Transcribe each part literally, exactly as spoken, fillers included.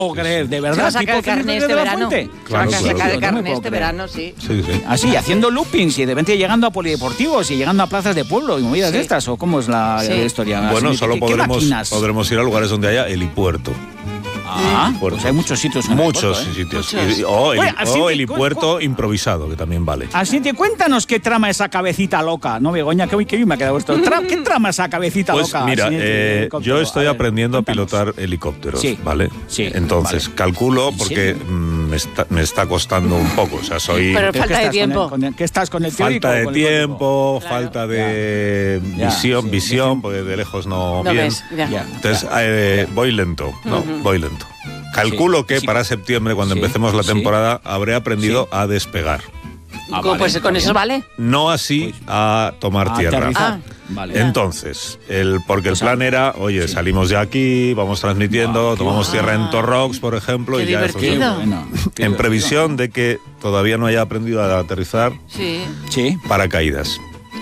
O creer, de verdad. Se va a sacar el carné este verano. Claro, se va a sacar claro, el claro. carné este verano, sí. Sí, sí. Así, haciendo loopings y de repente llegando a polideportivos y llegando a plazas de pueblo y movidas Sí. de estas, ¿o cómo es la, Sí. la historia? Bueno, Así, solo ¿qué- qué podremos, máquinas? podremos ir a lugares donde haya helipuerto. Ah, Puerto. pues hay muchos sitios. en el Muchos puerto, ¿eh? sitios. Muchos. Y- o, heli- Bueno, así o te- helipuerto cu- improvisado, que también vale. Así te cuéntanos qué trama esa cabecita loca, ¿no, Begoña? Qué, qué bien me ha quedado esto. Tra- ¿Qué trama esa cabecita Pues loca? mira, Así, de eh, helicóptero? yo estoy A ver, aprendiendo a cuéntanos. pilotar helicópteros, Sí. ¿vale? Sí, Entonces, vale. calculo ¿En porque serio? mm, me, está, me está costando un poco. O sea, soy... Pero ¿Pero falta qué de estás con tiempo. el- con el- ¿Qué estás con el teórico Falta o de con el teórico? tiempo, Claro. falta de Ya. visión, Ya, sí, visión, porque de lejos no, No bien. ves, ya. Ya. Entonces, eh, voy lento, ¿no? Voy lento. Calculo Sí, que sí. para septiembre, cuando Sí, empecemos la sí. temporada, habré aprendido a despegar. Ah, ¿Cómo, vale, pues está con bien. eso vale. No así a tomar A tierra. aterrizar. Ah. Vale. Entonces, el, porque el O sea, plan era, oye, sí. salimos de aquí, vamos transmitiendo, Ah, tomamos qué tierra en bueno. Torrox, por ejemplo, Qué y ya eso Qué divertido. bueno, qué En divertido. previsión de que todavía no haya aprendido a aterrizar Sí. Sí. paracaídas.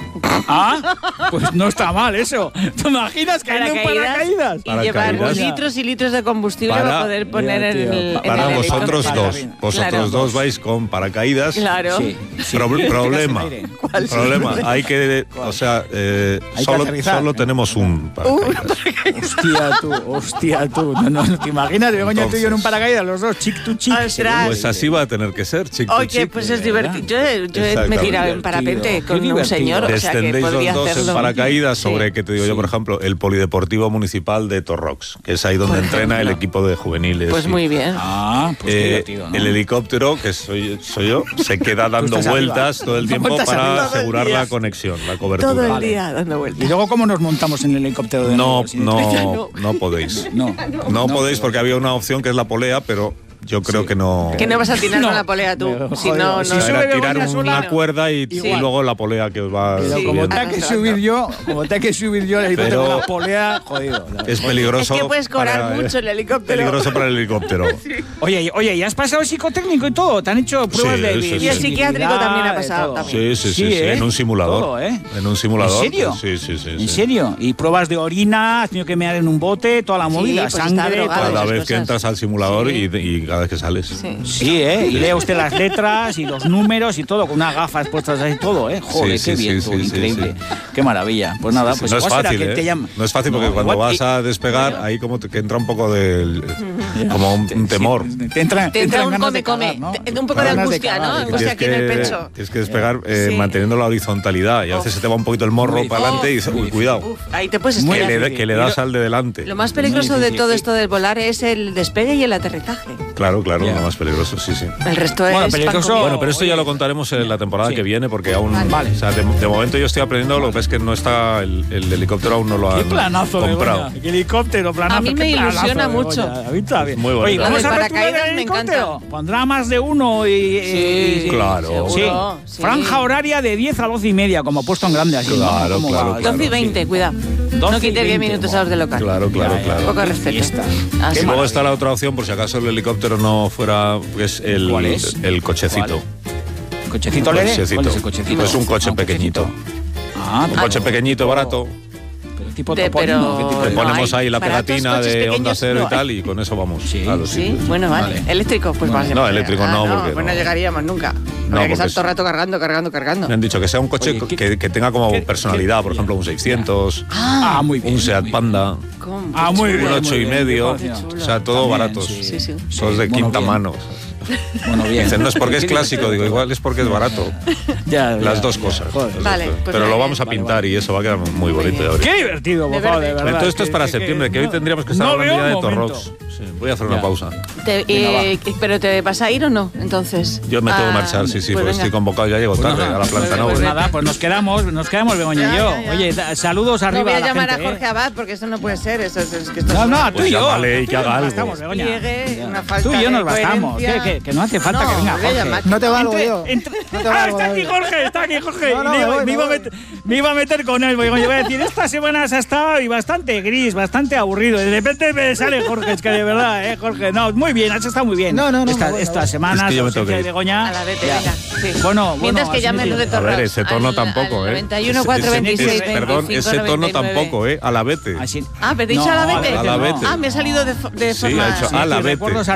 Ah, pues no está mal eso. ¿Te imaginas que hay un paracaídas? Y llevar Paracaídas. litros y litros de combustible para, Para- poder poner Mira, en tío, el, pa- en Para el vosotros helicóptero. dos. Vosotros Claro. dos vais con paracaídas. Claro. Sí, sí. Pro- Te problema. quedas en aire. ¿Cuál Problema. Hay que, o sea, eh, Hay que solo, aterrizar. solo tenemos un paracaídas. Hostia tú, hostia tú. No, no, ¿te imaginas, Begoña, tú y yo en un Entonces. paracaídas, los dos, chic to chic? Ostras. Pues así va a tener que ser, chicos. Oye, pues es divertido. Yo, he- yo he- me he tirado en Divertido. parapente Qué con un divertido. señor, o sea que Descendéis podría los dos hacerlo. en paracaídas sobre, Sí. que te digo yo, Sí. por ejemplo, el Polideportivo Municipal de Torrox, que es ahí donde Por entrena el ejemplo. equipo de juveniles. Pues y- muy bien. Ah, pues qué Eh, divertido, ¿no? El helicóptero, que soy, soy yo, se queda dando estás arriba. vueltas todo el tiempo Vueltas para arriba. asegurar Todo el la día. conexión, la cobertura. Todo el Vale. día dando ¿Y vueltas. luego cómo nos montamos en el helicóptero de No, nuevo? Sin- no, no podéis. No, No podéis porque había una opción que es la polea, pero yo creo Sí. que no. Que no vas a tirar No. con la polea tú. Me- Si joder, no, no. si O sea, sube era Begoña tirar sola, una cuerda y, y igual. luego la polea que os va Pero como subiendo. tenga que subir yo, como tenga que subir yo el helicóptero Pero- con la polea, jodido. Es peligroso. Es que puedes cobrar para- mucho el helicóptero. Peligroso para el helicóptero. Oye, oye, ¿y has pasado psicotécnico y todo? ¿Te han hecho pruebas Sí, de sí, sí. visibilidad, Y el psiquiátrico también ha de pasado, todo? también. Sí, sí, sí, sí, ¿eh? en un simulador. Todo, ¿eh? En un simulador. ¿En serio? Sí, sí, sí. ¿En sí. serio? ¿Y pruebas de orina? ¿Has tenido que mear en un bote? Toda la Sí, movida, pues está sangre, drogado. todo. Cada esas vez que cosas. entras al simulador Sí. y, y cada vez que sales. Sí. Sí, ¿eh? Y lee usted las letras y los números y todo, con unas gafas puestas ahí, todo, ¿eh? Joder, Sí, qué sí, bien, sí, tú, sí, increíble. sí. Qué maravilla. Pues nada, Sí, pues no es igual será fácil, que ¿eh? te llaman. No es fácil porque No, cuando igual- vas a despegar, ahí como te- que entra un poco del. como un, un temor. Sí, te entra, Te entra un ganas de come, cagar, come. ¿no? Te- un poco de Ganas angustia, cagar, ¿no? de Angustia Tienes aquí en el que- pecho. Tienes que despegar eh, Sí. manteniendo la horizontalidad y a veces se te va un poquito el morro Muy para adelante y dices, uy, cuidado, Uf, ahí te puedes Muy que estrellar. le, que le das al de delante. Lo más peligroso Muy de difícil. todo esto del volar es el despegue y el aterrizaje. Claro, claro, Ya. lo más peligroso, sí, sí. El resto Bueno, es peligroso- pan comido. Bueno, pero esto ya oye, lo contaremos en la temporada sí. que viene porque aún. Vale. O sea, de, de momento yo estoy aprendiendo, lo que pasa es que no está. El, el helicóptero aún no lo Qué han planazo, comprado. Begoña. Qué helicóptero, planazo. A mí me qué planazo, ilusiona Begoña. mucho. A mí también. Muy bonito. Oye, vamos Lo a del ver paracaídas el me helicóptero. encanta. Pondrá más de uno y... y- y- Claro. Seguro, Sí. sí. Franja horaria de diez a doce y media, como puesto en grande así. ¿no? Claro, ¿Cómo claro, va? claro. doce y veinte, cuidado. No doce y quites diez veinte, minutos buah. a los del local. Claro, claro, Ya, ya. claro. Poco respeto. Fiesta. Así. Y luego está la otra opción, por si acaso el helicóptero no fuera, que es el, ¿Cuál es? el cochecito. ¿Cochecito Un leve? cochecito. ¿Cuál es el cochecito? Es un coche Ah, pequeñito. Ah, Un pero- coche pequeñito, barato. pero tipo De- topónimo, pero- ¿qué tipo Le de- no ponemos hay. ahí la Baratos, pegatina coches de pequeños, onda cero no y tal y con eso vamos Sí. a los Sí, sitios. bueno, vale. Vale. Eléctrico, pues Vale. más. No, eléctrico no, porque pues no no. llegaríamos nunca. No, Habría que porque estar es- todo el rato cargando, cargando, cargando. Me han dicho que sea un coche Oye, ¿qué- que, que tenga como qué- personalidad, qué- por ejemplo, un seiscientos, Ah, muy bien. un Seat muy bien. Panda, ¿Cómo? Ah, muy bien. un ocho y muy bien, medio, qué o chulo. sea, todo También, baratos. sí. Sí, sí. Todos de Bueno, quinta bien. mano. Bueno, bien. Dicen, no es porque es Qué clásico, digo, divertido. igual es porque es barato. Ya, Las ya, dos ya. cosas. Joder. las dos Vale, cosas. pues Pero muy lo bien. vamos a Vale, pintar vale. y eso va a quedar muy bonito. ya veréis. Qué divertido, por De favor, de verde. verdad. Pero todo esto es que- para que- septiembre, que hoy no- tendríamos que estar no hablando veo ya de un momento. Torrox. Sí, voy a hacer una Ya. pausa. Te- eh, ¿Pero te vas a ir o no? Entonces. Yo me tengo que Ah, marchar, sí, sí, pues porque venga. estoy convocado, ya llego tarde a la planta, ¿no? pues Pues vete. nada, pues nos quedamos, nos quedamos Begoña y Ya, yo. ya, ya. Oye, da- saludos arriba No voy a la llamar gente, a Jorge ¿eh? Abad porque eso no puede ser. Eso, es- es que esto No, es no, una- tú y yo. llámale y Tú que y yo haga nos algo. bastamos, Begoña. Pliegue, Ya. una falta Tú y yo de nos bastamos. coherencia. Que, que- que no hace falta No, que venga voy a Jorge. llamar. No te valgo Entre- yo. entre- No te ah, valgo, está aquí David. Jorge, está aquí Jorge. No, no, Y le- me voy, me, me iba a voy. meter, me iba a meter con él, porque yo voy a decir, esta semana has estado y bastante gris, bastante aburrido. Y de repente me sale Jorge, es que de verdad, eh, Jorge. No, muy bien, has estado muy bien. No, no, no, Esta, me voy, me esta voy. semana, Es que yo me tengo que ir. Begoña. A la vete, ya. venga. Sí. Bueno, bueno. Mientras que así llamen me los de digo. A ver, Torrox. ese tono al- tampoco, al ¿eh? noventa y uno, cuatro, veintiséis, Es- Perdón, veinticinco, ese tono noventa y nueve. tampoco, ¿eh? A la vete. Así- Ah, pero te he dicho No, a la vete. a la vete. Ah, me ha salido de, fo- de Sí, forma... ha dicho, Sí, a la sí, vete. recuerdos